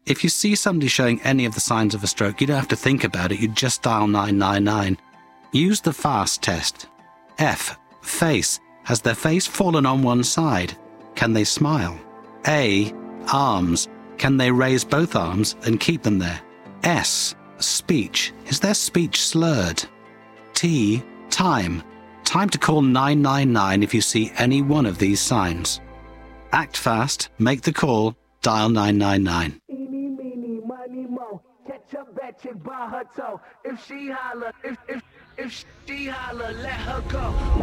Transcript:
If you see somebody showing any of the signs of a stroke, you don't have to think about it. You just dial 999. Use the FAST test. F. Face. Has their face fallen on one side? Can they smile? A. Arms. Can they raise both arms and keep them there? S. Speech. Is their speech slurred? T. Time. Time to call 999 if you see any one of these signs. Act fast, make the call, dial 999. Eeny, meeny, miny, mo. Catch a bad chick by her toe. If she holler, if she holler, let her go.